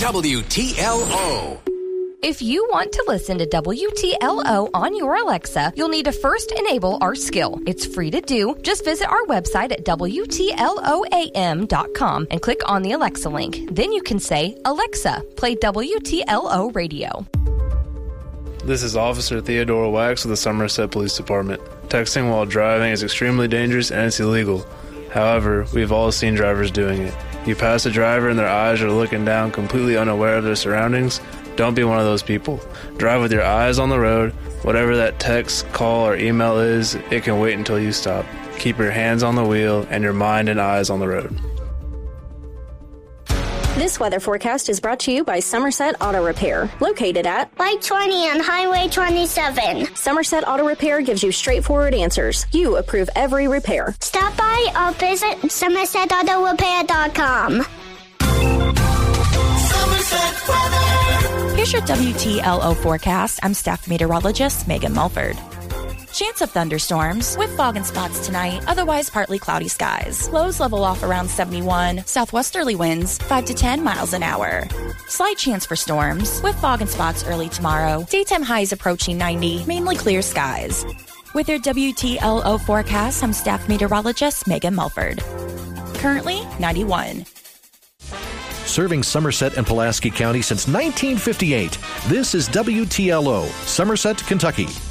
WTLO. If you want to listen to WTLO on your Alexa, you'll need to first enable our skill. It's free to do. Just visit our website at WTLOAM.com and click on the Alexa link. Then you can say, Alexa, play WTLO radio. This is Officer Theodore Wax of the Somerset Police Department. Texting while driving is extremely dangerous and it's illegal. However, we've all seen drivers doing it. You pass a driver and their eyes are looking down, completely unaware of their surroundings. Don't be one of those people. Drive with your eyes on the road. Whatever that text, call, or email is, it can wait until you stop. Keep your hands on the wheel and your mind and eyes on the road. This weather forecast is brought to you by Somerset Auto Repair, located at Light 20 on Highway 27. Somerset Auto Repair gives you straightforward answers. You approve every repair. Stop by or visit SomersetAutoRepair.com. Somerset weather. Here's your WTLO forecast. I'm staff meteorologist Megan Mulford. Chance of thunderstorms with fog and spots tonight, otherwise partly cloudy skies. Lows level off around 71, southwesterly winds 5 to 10 miles an hour. Slight chance for storms with fog and spots early tomorrow. Daytime highs approaching 90, mainly clear skies. With your WTLO forecast, I'm staff meteorologist Megan Mulford. Currently 91. Serving Somerset and Pulaski County since 1958. This is WTLO, Somerset, Kentucky.